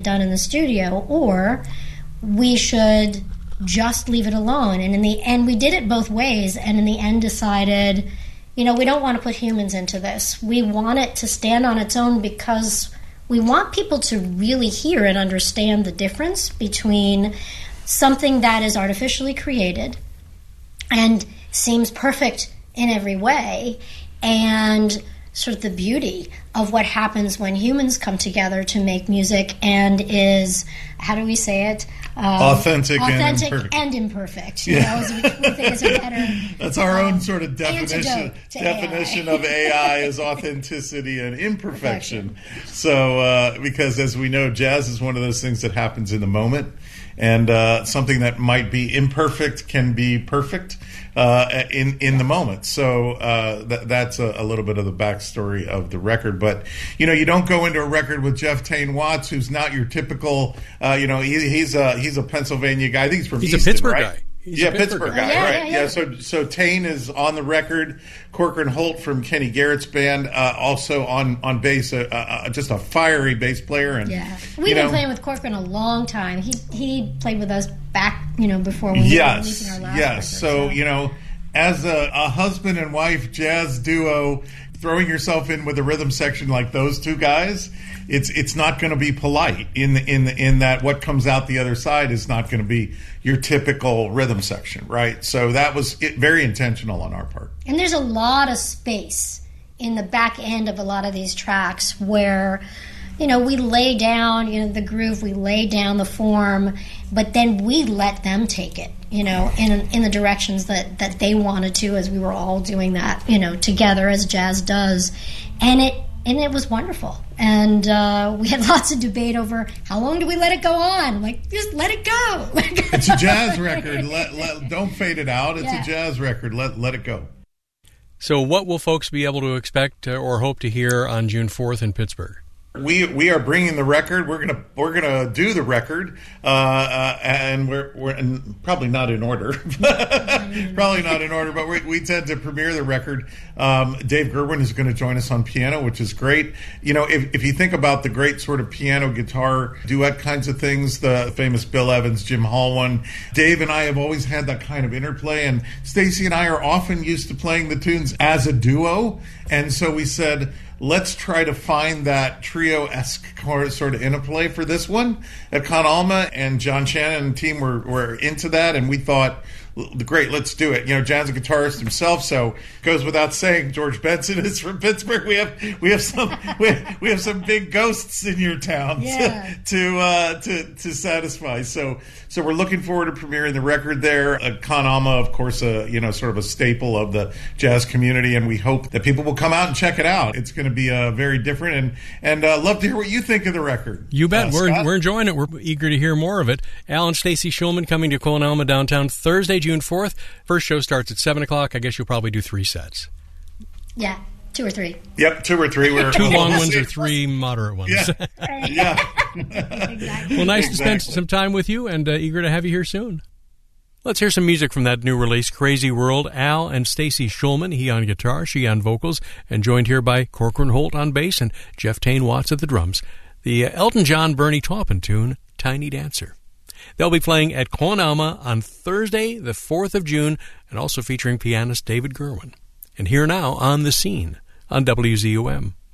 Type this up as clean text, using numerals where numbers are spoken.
done in the studio, or we should just leave it alone. And in the end, we did it both ways, and in the end decided, we don't want to put humans into this. We want it to stand on its own because we want people to really hear and understand the difference between something that is artificially created and seems perfect in every way, and sort of the beauty of what happens when humans come together to make music and is, how do we say it? Authentic and imperfect. We think it's a better... That's our own sort of definition of AI is authenticity and imperfection. So, because as we know, jazz is one of those things that happens in the moment, and something that might be imperfect can be perfect in the moment. So that's a little bit of the backstory of the record. But you don't go into a record with Jeff Tain Watts, who's not your typical. He's a Pennsylvania guy. I think he's from Easton, a Pittsburgh right? guy. He's a Pittsburgh guy, right? Yeah. So Tain is on the record. Corcoran Holt from Kenny Garrett's band, also on bass, just a fiery bass player. And we've been playing with Corcoran a long time. He played with us back, before we were releasing our last record. So as a husband and wife jazz duo, throwing yourself in with a rhythm section like those two guys, it's not going to be polite in that what comes out the other side is not going to be your typical rhythm section, right? So that was very intentional on our part. And there's a lot of space in the back end of a lot of these tracks where, we lay down, the groove, we lay down the form, but then we let them take it, in the directions that they wanted to, as we were all doing that, together as jazz does. And it was wonderful. And we had lots of debate over how long do we let it go on? Like, just let it go. It's a jazz record. Don't fade it out. It's a jazz record. Let it go. So what will folks be able to expect or hope to hear on June 4th in Pittsburgh? We are bringing the record. We're gonna do the record, and we're probably not in order. But we tend to premiere the record. Dave Gerwin is going to join us on piano, which is great. If you think about the great sort of piano guitar duet kinds of things, the famous Bill Evans, Jim Hall one, Dave and I have always had that kind of interplay, and Stacey and I are often used to playing the tunes as a duo, and so we said, let's try to find that trio-esque sort of interplay for this one at Con Alma, and John Shannon and team were into that, and we thought, great, let's do it. John's a guitarist himself, so goes without saying, George Benson is from Pittsburgh. We have some big ghosts in your town to satisfy. So we're looking forward to premiering the record there. Con Alma, of course, sort of a staple of the jazz community, and we hope that people will come out and check it out. It's going to be very different, and love to hear what you think of the record. You bet. We're enjoying it. We're eager to hear more of it. Al and Stacey Shulman coming to Con Alma downtown Thursday, June 4th. First show starts at 7 o'clock. I guess you'll probably do 3 sets. Yeah, 2 or 3. Yep, 2 or 3. We're 2 long ones or 3 moderate ones. Yeah. Exactly. Well, nice to spend some time with you, and eager to have you here soon. Let's hear some music from that new release, Crazy World. Al and Stacey Shulman, he on guitar, she on vocals, and joined here by Corcoran Holt on bass and Jeff Tain Watts at the drums. The Elton John Bernie Taupin tune, Tiny Dancer. They'll be playing at Con Alma on Thursday, the 4th of June, and also featuring pianist David Gerwin. And here now on The Scene on WZUM.